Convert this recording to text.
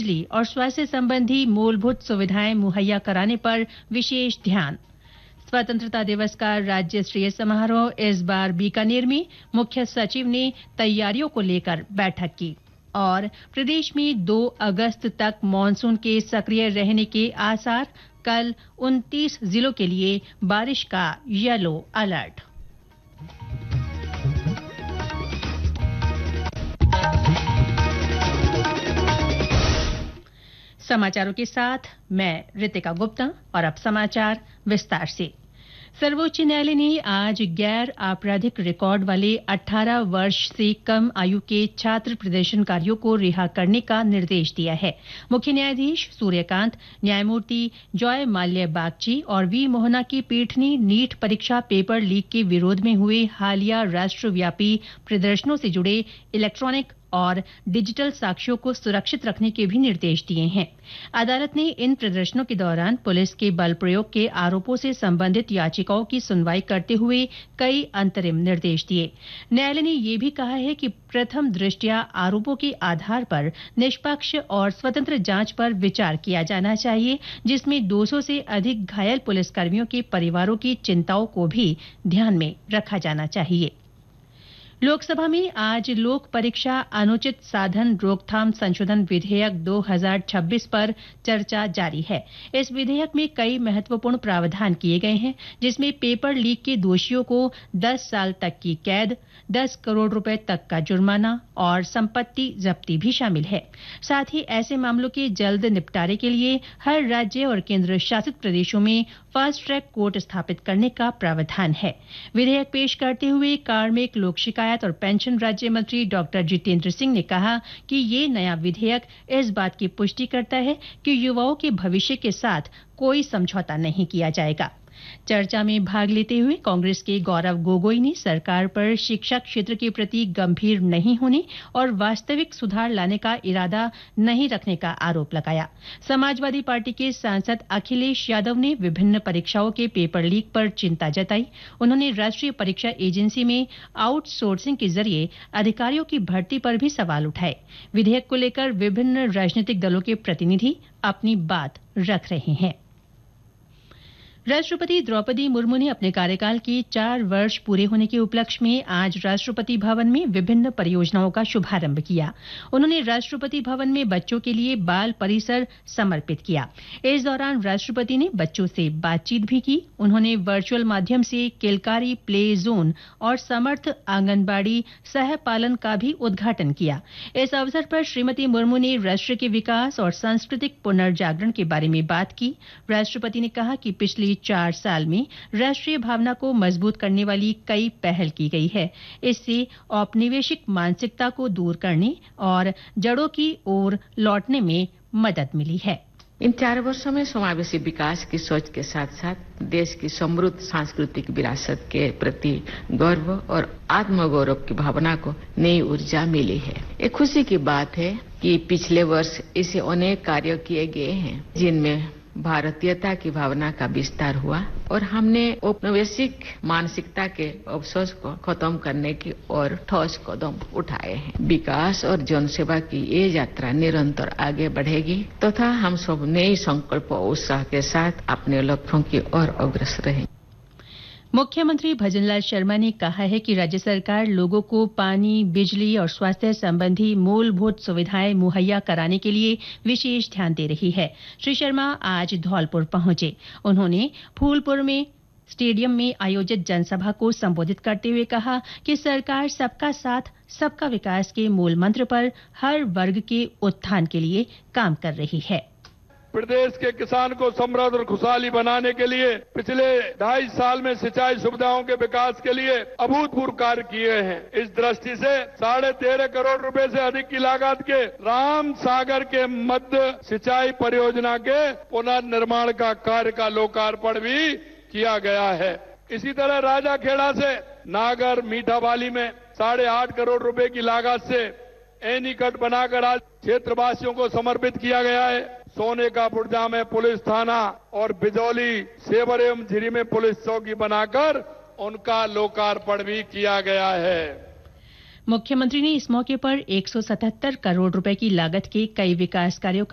बिजली और स्वास्थ्य संबंधी मूलभूत सुविधाएं मुहैया कराने पर विशेष ध्यान। स्वतंत्रता दिवस का राज्य स्तरीय समारोह इस बार बीकानेर में, मुख्य सचिव ने तैयारियों को लेकर बैठक की। और प्रदेश में 2 अगस्त तक मानसून के सक्रिय रहने के आसार, कल 29 जिलों के लिए बारिश का येलो अलर्ट। समाचारों के साथ मैं रितिका गुप्ता और अब समाचार विस्तार से। सर्वोच्च न्यायालय ने आज गैर आपराधिक रिकॉर्ड वाले 18 वर्ष से कम आयु के छात्र प्रदर्शनकारियों को रिहा करने का निर्देश दिया है। मुख्य न्यायाधीश सूर्यकांत, न्यायमूर्ति जॉय माल्य बागची और वी मोहना की पीठ ने नीट परीक्षा पेपर लीक के विरोध में हुए हालिया राष्ट्रव्यापी प्रदर्शनों से जुड़े इलेक्ट्रॉनिक और डिजिटल साक्ष्यों को सुरक्षित रखने के भी निर्देश दिए हैं। अदालत ने इन प्रदर्शनों के दौरान पुलिस के बल प्रयोग के आरोपों से संबंधित याचिकाओं की सुनवाई करते हुए कई अंतरिम निर्देश दिए। न्यायालय ने यह भी कहा है कि प्रथम दृष्टया आरोपों के आधार पर निष्पक्ष और स्वतंत्र जांच पर विचार किया जाना चाहिए, जिसमें 200 से अधिक घायल पुलिसकर्मियों के परिवारों की चिंताओं को भी ध्यान में रखा जाना चाहिए। लोकसभा में आज लोक परीक्षा अनुचित साधन रोकथाम संशोधन विधेयक 2026 पर चर्चा जारी है। इस विधेयक में कई महत्वपूर्ण प्रावधान किए गए हैं, जिसमें पेपर लीक के दोषियों को 10 साल तक की कैद, 10 करोड़ रुपए तक का जुर्माना और संपत्ति जब्ती भी शामिल है। साथ ही ऐसे मामलों के जल्द निपटारे के लिए हर राज्य और केंद्र शासित प्रदेशों में फास्ट ट्रैक कोर्ट स्थापित करने का प्रावधान है। विधेयक पेश करते हुए कार्मिक, लोक शिकायत और पेंशन राज्य मंत्री डॉक्टर जितेंद्र सिंह ने कहा कि ये नया विधेयक इस बात की पुष्टि करता है कि युवाओं के भविष्य के साथ कोई समझौता नहीं किया जाएगा। चर्चा में भाग लेते हुए कांग्रेस के गौरव गोगोई ने सरकार पर शिक्षा क्षेत्र के प्रति गंभीर नहीं होने और वास्तविक सुधार लाने का इरादा नहीं रखने का आरोप लगाया। समाजवादी पार्टी के सांसद अखिलेश यादव ने विभिन्न परीक्षाओं के पेपर लीक पर चिंता जताई। उन्होंने राष्ट्रीय परीक्षा एजेंसी में आउटसोर्सिंग के जरिए अधिकारियों की भर्ती पर भी सवाल उठाए। विधेयक को लेकर विभिन्न राजनीतिक दलों के प्रतिनिधि अपनी बात रख रहे हैं। राष्ट्रपति द्रौपदी मुर्मू ने अपने कार्यकाल के 4 वर्ष पूरे होने के उपलक्ष्य में आज राष्ट्रपति भवन में विभिन्न परियोजनाओं का शुभारंभ किया। उन्होंने राष्ट्रपति भवन में बच्चों के लिए बाल परिसर समर्पित किया। इस दौरान राष्ट्रपति ने बच्चों से बातचीत भी की। उन्होंने वर्चुअल माध्यम से किलकारी प्ले जोन और समर्थ आंगनबाड़ी सह पालन का भी उद्घाटन किया। इस अवसर पर श्रीमती मुर्मू ने राष्ट्र के विकास और सांस्कृतिक पुनर्जागरण के बारे में बात की। राष्ट्रपति ने कहा कि पिछले 4 साल में राष्ट्रीय भावना को मजबूत करने वाली कई पहल की गई है। इससे औपनिवेशिक मानसिकता को दूर करने और जड़ों की ओर लौटने में मदद मिली है। इन 4 वर्षों में समावेशी विकास की सोच के साथ साथ देश की समृद्ध सांस्कृतिक विरासत के प्रति गर्व और आत्मगौरव की भावना को नई ऊर्जा मिली है। एक खुशी की बात है कि पिछले वर्ष ऐसे अनेक कार्य किए गए हैं जिनमें भारतीयता की भावना का विस्तार हुआ और हमने औपनिवेशिक मानसिकता के अवशोष को खत्म करने की ओर ठोस कदम उठाए हैं। विकास और जनसेवा की ये यात्रा निरंतर आगे बढ़ेगी तथा हम सब नए संकल्प और उत्साह के साथ अपने लक्ष्यों की ओर अग्रसर रहेंगे। मुख्यमंत्री भजनलाल शर्मा ने कहा है कि राज्य सरकार लोगों को पानी, बिजली और स्वास्थ्य संबंधी मूलभूत सुविधाएं मुहैया कराने के लिए विशेष ध्यान दे रही है। श्री शर्मा आज धौलपुर पहुंचे। उन्होंने फूलपुर में स्टेडियम में आयोजित जनसभा को संबोधित करते हुए कहा कि सरकार सबका साथ, सबका विकास के मूल मंत्र पर हर वर्ग के उत्थान के लिए काम कर रही है। प्रदेश के किसान को समृद्ध और खुशहाली बनाने के लिए पिछले 2.5 साल में सिंचाई सुविधाओं के विकास के लिए अभूतपूर्व कार्य किए हैं। इस दृष्टि से 13.5 करोड़ रुपए से अधिक की लागत के राम सागर के मध्य सिंचाई परियोजना के पुनर्निर्माण का कार्य का लोकार्पण भी किया गया है। इसी तरह राजाखेड़ा से नागर मीठाबाली में 8.5 करोड़ रुपए की लागत से एनीकट बनाकर आज क्षेत्रवासियों को समर्पित किया गया है। सोने का पुर्जा में पुलिस थाना और बिजौली, सेवर एवं झिरी में पुलिस चौकी बनाकर उनका लोकार्पण भी किया गया है। मुख्यमंत्री ने इस मौके पर 177 करोड़ रुपए की लागत के कई विकास कार्यों